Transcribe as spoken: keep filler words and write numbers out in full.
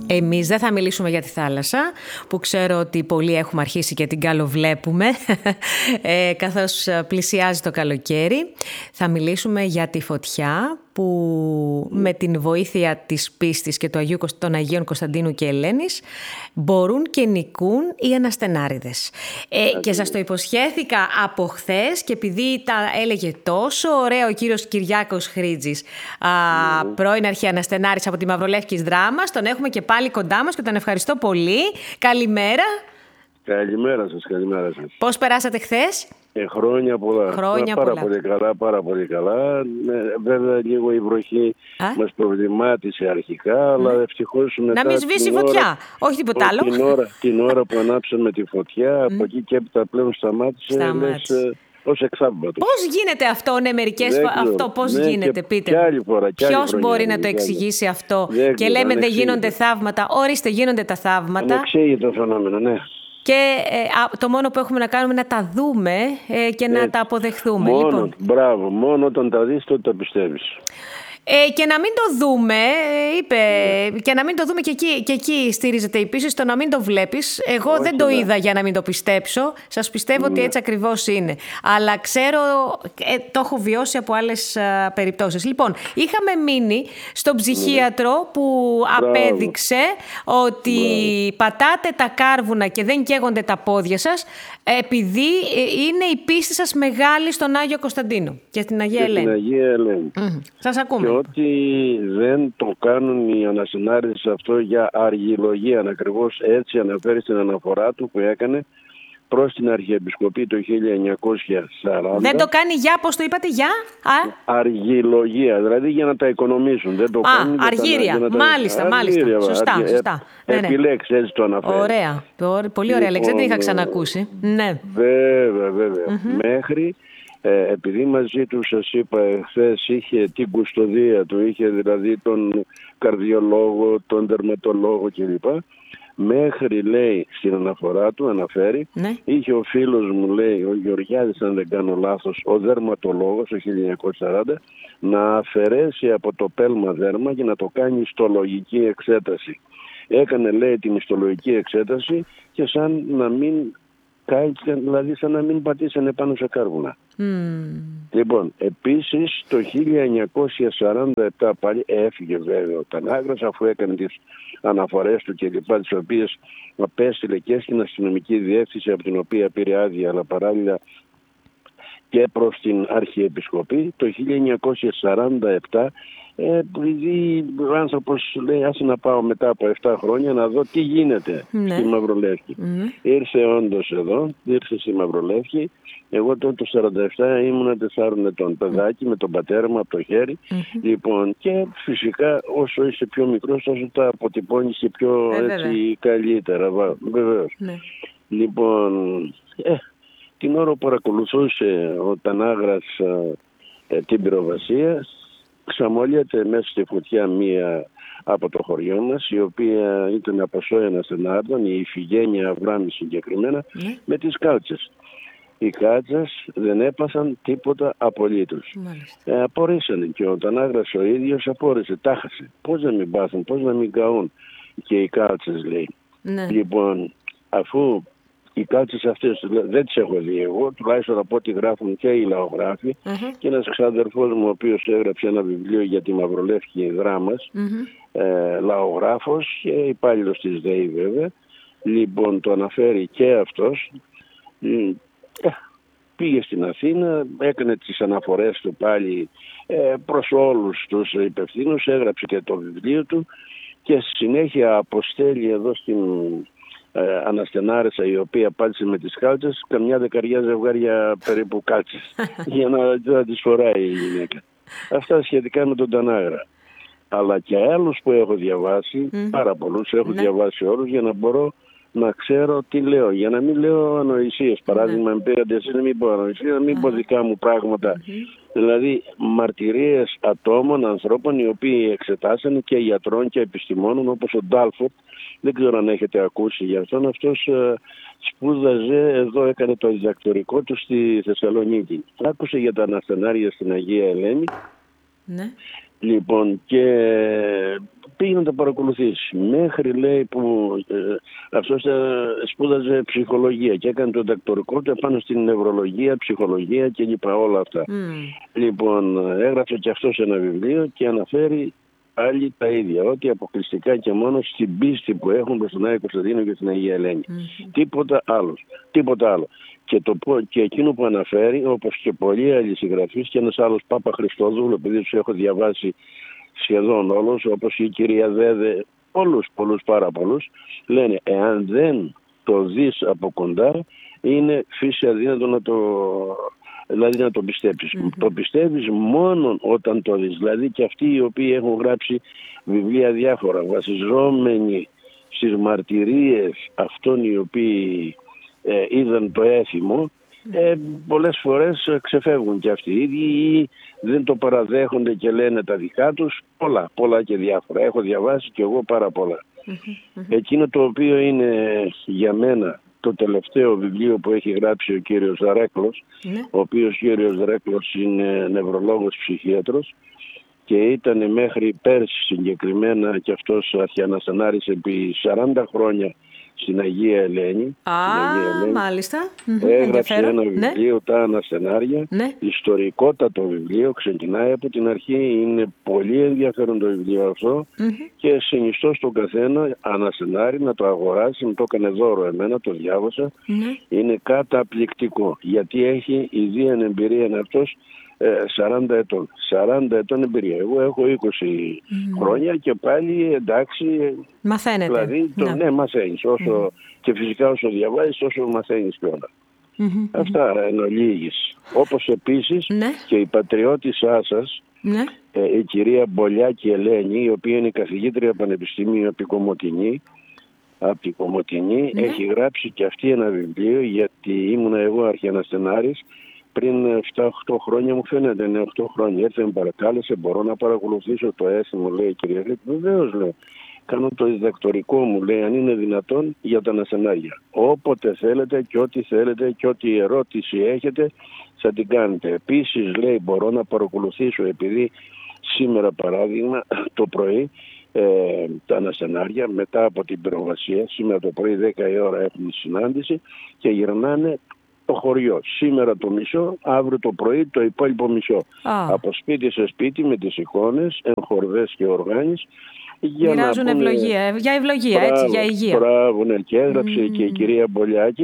Εμείς δεν θα μιλήσουμε για τη θάλασσα, που ξέρω ότι πολλοί έχουμε αρχίσει και την καλοβλέπουμε, ε, καθώς πλησιάζει το καλοκαίρι. Θα μιλήσουμε για τη φωτιά που με την βοήθεια της πίστης και του Αγίου, των Αγίων Κωνσταντίνου και Ελένης μπορούν και νικούν οι αναστενάριδες. Ε, και σας το υποσχέθηκα από χθες και επειδή τα έλεγε τόσο ωραία ο κύριος Κυριάκος Χρήτζης, α, mm. πρώην αρχιαναστενάρης από τη Μαυρολεύκης Δράμας, τον έχουμε και πάλι κοντά μας και τον ευχαριστώ πολύ. Καλημέρα. Καλημέρα σας, καλημέρα σας. Πώς περάσατε χθες? Ε, χρόνια πολλά. Χρόνια πάρα πολλά. πολύ καλά, πάρα πολύ καλά. Ε, βέβαια λίγο η βροχή Α? μας προβλημάτισε αρχικά, αλλά ναι. ευτυχώς μετά... Να μην σβήσει φωτιά, ώρα, όχι τίποτα άλλο. Την ώρα, την ώρα που ανάψαμε τη φωτιά, από εκεί και έπειτα πλέον σταμάτησε, σταμάτησε. λες, ως εξάμβατος. Πώς γίνεται αυτό, ναι, μερικές φορές, αυτό πώς ναι, γίνεται, πείτε. Και άλλη φορά, και άλλη Ποιος χρονιά, μπορεί να το εξηγήσει αυτό δεν και λέμε δεν γίνονται εξήγητο. θαύματα. Ορίστε, γίνονται τα θαύματα. Ανεξήγητο φαινόμενο, ναι. Και ε, το μόνο που έχουμε να κάνουμε είναι να τα δούμε ε, και να Έτσι. τα αποδεχθούμε. Μόνο, λοιπόν. Μπράβο, μόνο όταν τα δεις τότε τα πιστεύεις. Ε, και να μην το δούμε, είπε, yeah. και να μην το δούμε και εκεί, και εκεί στηρίζεται η πίστη, στο να μην το βλέπεις. Εγώ Όχι, δεν το ναι. είδα για να μην το πιστέψω. Σας πιστεύω yeah. ότι έτσι ακριβώς είναι. Αλλά ξέρω, ε, το έχω βιώσει από άλλες α, περιπτώσεις. Λοιπόν, είχαμε μείνει στον ψυχίατρο yeah. που Μπράβο. απέδειξε ότι Μπράβο. πατάτε τα κάρβουνα και δεν καίγονται τα πόδια σας επειδή είναι η πίστη σας μεγάλη στον Άγιο Κωνσταντίνο και στην Αγία και Ελένη. Στην Αγία Ελένη. Mm. Σας ακούμε. Ότι δεν το κάνουν οι ανασυνάρτητες αυτό για αργυλογία. Ακριβώς έτσι αναφέρει στην αναφορά του που έκανε προς την Αρχιεπισκοπή το χίλια εννιακόσια σαράντα. Δεν το κάνει για, πώς το είπατε, για? Α? Αργυλογία, δηλαδή για να τα οικονομήσουν. Δεν το Α, κάνουν αργύρια. Τα... Μάλιστα, αργύρια, μάλιστα. Σωστά, αργύρια. σωστά. Ε, ναι, επιλέξει, έτσι το αναφέρει. Ωραία. Πολύ ωραία λέξη. Δεν την είχα ξανακούσει. Ναι. Βέβαια, βέβαια. Mm-hmm. Μέχρι... Ε, επειδή μαζί του, σας είπα εχθές, είχε την κουστοδία του, είχε δηλαδή τον καρδιολόγο, τον δερματολόγο κλπ. Μέχρι, λέει, στην αναφορά του, αναφέρει, ναι. είχε ο φίλος μου, λέει, ο Γεωργιάδης, αν δεν κάνω λάθος, ο δερματολόγος, το χίλια εννιακόσια σαράντα, να αφαιρέσει από το πέλμα δέρμα και να το κάνει ιστολογική εξέταση. Έκανε, λέει, την ιστολογική εξέταση και σαν να μην... δηλαδή σαν να μην πατήσανε πάνω σε κάρβουνα. Mm. Λοιπόν, επίσης το χίλια εννιακόσια σαράντα επτά πάλι έφυγε βέβαια ο Τανάγρας, αφού έκανε τις αναφορές του και λοιπά, τις οποίες απέστειλε και στην αστυνομική διεύθυνση από την οποία πήρε άδεια, αλλά παράλληλα και προς την Αρχιεπισκοπή. Το χίλια εννιακόσια σαράντα επτά επειδή ο άνθρωπος λέει άσε να πάω μετά από επτά χρόνια να δω τι γίνεται ναι. στη Μαυρολεύκη. Mm. Ήρθε όντως εδώ, ήρθε στη Μαυρολεύκη. Εγώ τότε το σαράντα επτά ήμουνα τεσσάρων ετών παιδάκι mm. με τον πατέρα μου από το χέρι. Mm-hmm. Λοιπόν, και φυσικά όσο είσαι πιο μικρός τόσο τα αποτυπώνεις και πιο ε, έτσι, καλύτερα. Βεβαίως. Mm. Λοιπόν, ε, την ώρα που παρακολουθούσε ο Τανάγρας ε, την πυροβασία, ξαμολιέται μέσα στη φωτιά μία από το χωριό μας, η οποία ήταν από Σόιανα Στενάρδων, η Ιφηγένεια Αβράμη συγκεκριμένα, mm. με τις κάλτσες. Οι κάλτσες δεν έπασαν τίποτα απολύτως. Ε, απορρίσανε και ο Τανάγρας ο ίδιος απόρρισε, τάχασε. Πώς να μην πάθουν, πώς να μην καούν και οι κάλτσες, λέει. Mm. Λοιπόν, αφού οι κάλτσες αυτές δεν τις έχω δει εγώ, τουλάχιστον από ό,τι γράφουν και οι λαογράφοι mm-hmm. και ένας ξαδερφός μου ο οποίος έγραψε ένα βιβλίο για τη Μαυρολεύκη Δράμας, mm-hmm. ε, λαογράφος και υπάλληλος της ΔΕΗ βέβαια, λοιπόν το αναφέρει και αυτός, ε, πήγε στην Αθήνα, έκανε τις αναφορές του πάλι ε, προς όλους τους υπευθύνους, έγραψε και το βιβλίο του και στη συνέχεια αποστέλει εδώ στην Ε, αναστενάρισα η οποία πάτησε με τις κάλτσες καμιά δεκαριά ζευγάρια περίπου κάλτσες για να, να τις φοράει η γυναίκα. Αυτά σχετικά με τον Τανάγρα. Αλλά και άλλους που έχω διαβάσει, mm. πάρα πολλούς έχω ναι. διαβάσει όλους για να μπορώ να ξέρω τι λέω, για να μην λέω ανοησίες. Παράδειγμα, mm. με πήρατε εσείς να μην πω ανοησίες, να μην mm. πω δικά μου πράγματα. Mm-hmm. Δηλαδή μαρτυρίες ατόμων, ανθρώπων οι οποίοι εξετάσανε και γιατρών και επιστημόνων όπως ο Ντάλφορτ. Δεν ξέρω αν έχετε ακούσει για αυτόν. Αυτός ε, σπούδαζε, εδώ έκανε το διδακτορικό του στη Θεσσαλονίκη. Άκουσε για τα αναστενάρια στην Αγία Ελένη. Ναι. Λοιπόν, και πήγε να τα παρακολουθήσει. Μέχρι, λέει, που ε, αυτός ε, σπούδαζε ψυχολογία και έκανε το διδακτορικό του πάνω στην νευρολογία, ψυχολογία και λοιπά, όλα αυτά. Mm. Λοιπόν, έγραψε και αυτός ένα βιβλίο και αναφέρει πάλι τα ίδια, ότι αποκλειστικά και μόνο στην πίστη που έχουν προς τον Άγιο Κωνσταντίνο και την Αγία Ελένη. Mm-hmm. Τίποτα άλλο. Τίποτα άλλο. Και, το, και εκείνο που αναφέρει, όπως και πολλοί άλλοι συγγραφείς και ένας άλλος Πάπα Χριστόδουλου, επειδή τους έχω διαβάσει σχεδόν όλους, όπως η κυρία Δέδε, όλους, πολλούς, πάρα πολλούς, λένε εάν δεν το δεις από κοντά, είναι φύση αδύνατο να το... Δηλαδή να το πιστέψεις. Mm-hmm. Το πιστεύεις μόνο όταν το δεις. Δηλαδή και αυτοί οι οποίοι έχουν γράψει βιβλία διάφορα, βασιζόμενοι στις μαρτυρίες αυτών οι οποίοι ε, είδαν το έθιμο, ε, πολλές φορές ξεφεύγουν και αυτοί οι ίδιοι ή δεν το παραδέχονται και λένε τα δικά τους. Πολλά, πολλά και διάφορα. Έχω διαβάσει και εγώ πάρα πολλά. Mm-hmm. Εκείνο το οποίο είναι για μένα το τελευταίο βιβλίο που έχει γράψει ο κύριος Ρέκλος, ναι. ο οποίος κύριος Ρέκλος είναι νευρολόγος ψυχίατρος και ήταν μέχρι πέρσι συγκεκριμένα και αυτός αρχιαναστανάρης επί σαράντα χρόνια στην Αγία Ελένη. Α, Αγία Ελένη. Μάλιστα. Έγραψε ένα βιβλίο, ναι. τα Αναστενάρια, ναι. ιστορικότατο βιβλίο, ξεκινάει από την αρχή, είναι πολύ ενδιαφέρον το βιβλίο αυτό mm-hmm. και συνιστώ στον καθένα Αναστενάρη να το αγοράσει, μου το έκανε δώρο εμένα, το διάβασα, mm-hmm. είναι καταπληκτικό, γιατί έχει ιδία εμπειρία αυτός σαράντα ετών. σαράντα ετών εμπειρία. Εγώ έχω είκοσι mm. χρόνια και πάλι εντάξει. Μαθαίνετε. Δηλαδή, το, ναι. ναι, μαθαίνεις. Όσο, mm. Και φυσικά όσο διαβάζεις, όσο μαθαίνεις κιόλας. Mm-hmm. Αυτά εν ολίγης. Όπως επίσης ναι. και η πατριώτησά σας, ναι. ε, η κυρία Μπολιάκη Ελένη, η οποία είναι καθηγήτρια πανεπιστημίου από την Κομοτηνή, από την Κομοτηνή ναι. έχει γράψει και αυτή ένα βιβλίο, γιατί ήμουνα εγώ αρχιαναστενάρης. Πριν επτά οκτώ χρόνια, μου φαίνεται, είναι οκτώ χρόνια, έρθε με παρακάλεσε, μπορώ να παρακολουθήσω το έθιμο, λέει η κυρία Λίκ. Βεβαίως, λέω. Κάνω το διδακτορικό μου, λέει, αν είναι δυνατόν, για τα Αναστενάρια. Όποτε θέλετε και ό,τι θέλετε και ό,τι ερώτηση έχετε, θα την κάνετε. Επίσης, λέει, μπορώ να παρακολουθήσω, επειδή σήμερα, παράδειγμα, το πρωί, ε, τα Αναστενάρια, μετά από την πυροβασία, σήμερα το πρωί δέκα η ώρα έχουν συνάντηση και γυρνάνε το χωριό. Σήμερα το μισό, αύριο το πρωί το υπόλοιπο μισό. Ah. Από σπίτι σε σπίτι με τις εικόνες, εγχορδές και οργάνες. Μοιράζουν ευλογία, για ευλογία, μπράβο, έτσι, για υγεία. Μπράβο, ναι, και έγραψε mm. και η κυρία Μπολιάκη